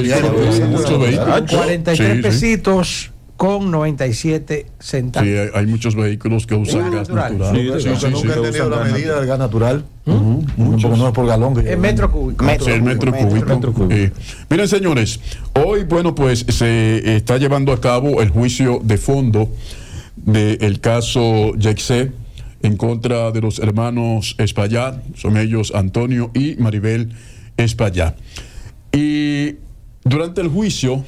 muchos vehículos. 43 pesitos con 97 centavos. Sí, hay muchos vehículos que usan gas natural. Nunca he entendido la medida del gas natural. Porque no es por galón. Es metro cúbico. El metro cúbico. Miren, señores, hoy, bueno, pues se está llevando a cabo el juicio de fondo del caso Yexé en contra de los hermanos Espaillat. Son ellos Antonio y Maribel Espaillat. Y durante el juicio,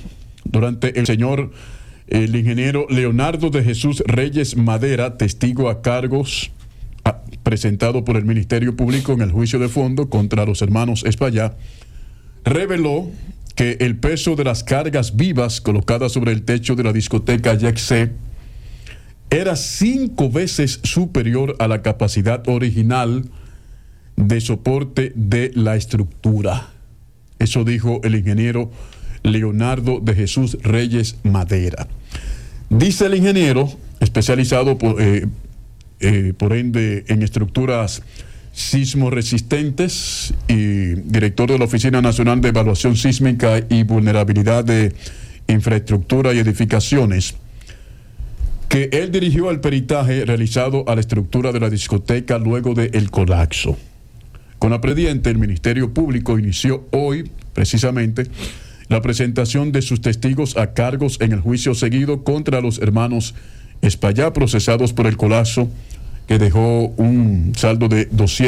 el ingeniero Leonardo de Jesús Reyes Madera, testigo a cargos presentado por el Ministerio Público en el juicio de fondo contra los hermanos Espaillat, reveló que el peso de las cargas vivas colocadas sobre el techo de la discoteca Yexé era 5 veces superior a la capacidad original de soporte de la estructura. Eso dijo el ingeniero Leonardo de Jesús Reyes Madera. Dice el ingeniero, especializado por ende en estructuras sismoresistentes y director de la Oficina Nacional de Evaluación Sísmica y Vulnerabilidad de Infraestructura y Edificaciones, que él dirigió el peritaje realizado a la estructura de la discoteca luego del colapso. Con la pendiente, el Ministerio Público inició hoy, precisamente, la presentación de sus testigos a cargos en el juicio seguido contra los hermanos Espaillat, procesados por el colapso que dejó un saldo de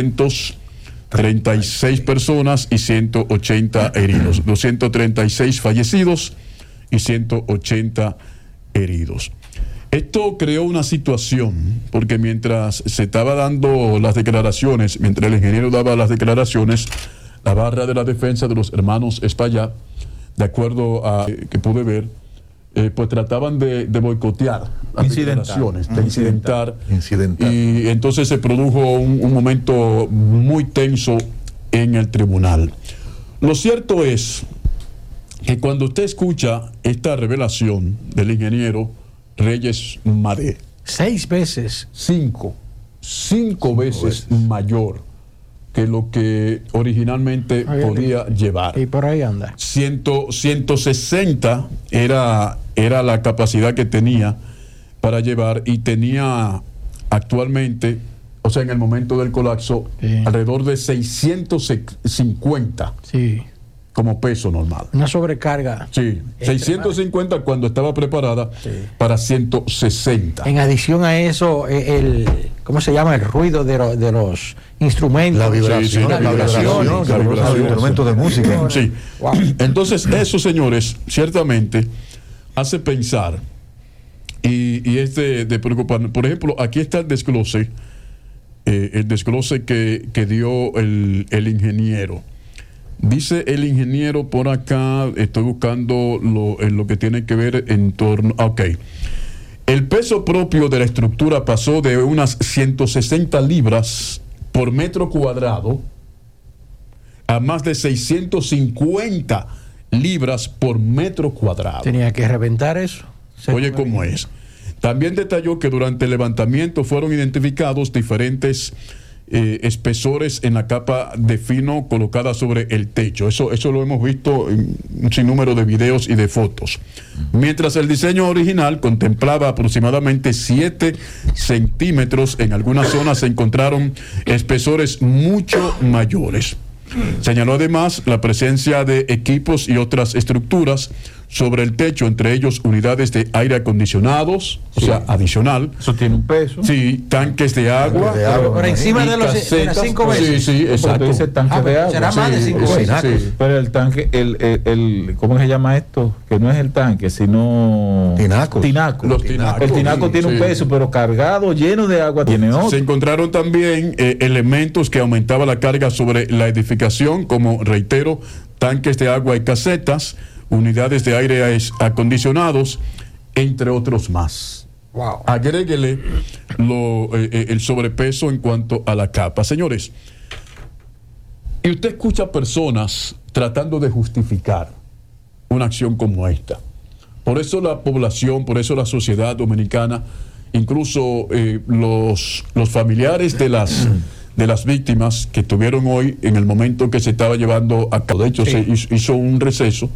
236 personas y 180 heridos. 236 fallecidos y 180 heridos. Esto creó una situación, porque mientras se estaba dando las declaraciones, mientras el ingeniero daba las declaraciones, la barra de la defensa de los hermanos Espaillat, de acuerdo a que pude ver, pues trataban de boicotear las declaraciones, de incidentar. Y entonces se produjo un momento muy tenso en el tribunal. Lo cierto es que cuando usted escucha esta revelación del ingeniero Reyes Madera, 6 veces. 5 veces mayor que lo que originalmente podía llevar. Y por ahí anda. 160 era la capacidad que tenía para llevar, y tenía actualmente, o sea, en el momento del colapso, alrededor de 650 como peso normal. Una sobrecarga. Sí, 650 cuando estaba preparada para 160. En adición a eso, ¿cómo se llama? El ruido de los instrumentos. La vibración. La vibración. Los instrumentos de música. Sí. Wow. Entonces, eso, señores, ciertamente hace pensar y es de preocupar. Por ejemplo, aquí está el desglose que dio el ingeniero. Dice el ingeniero por acá, estoy buscando lo que tiene que ver en torno. Ok. El peso propio de la estructura pasó de unas 160 libras por metro cuadrado a más de 650 libras por metro cuadrado. Tenía que reventar eso. Oye, ¿cómo es? También detalló que durante el levantamiento fueron identificados diferentes espesores en la capa de fino colocada sobre el techo. Eso lo hemos visto en un sinnúmero de videos y de fotos. Mientras el diseño original contemplaba aproximadamente 7 centímetros, en algunas zonas se encontraron espesores mucho mayores. Señaló además la presencia de equipos y otras estructuras sobre el techo, entre ellos unidades de aire acondicionados, o sea, adicional. Eso tiene un peso. Sí, tanques de agua. Por encima de las 5 veces. Sí, exacto. Dice tanque de agua. Será más de 5 veces. Sí. Pero el tanque, ¿cómo se llama esto? Que no es el tanque, sino... Tinaco. Los tinacos. El tinaco tiene un peso, pero cargado, lleno de agua, tiene otro. Se encontraron también elementos que aumentaban la carga sobre la edificación, como, reitero, tanques de agua y casetas, unidades de aire acondicionados, entre otros más. Wow. Agréguele el sobrepeso en cuanto a la capa. Señores, y usted escucha personas tratando de justificar una acción como esta. Por eso la población, por eso la sociedad dominicana, incluso los familiares de las víctimas que estuvieron hoy en el momento que se estaba llevando a cabo. De hecho, se hizo un receso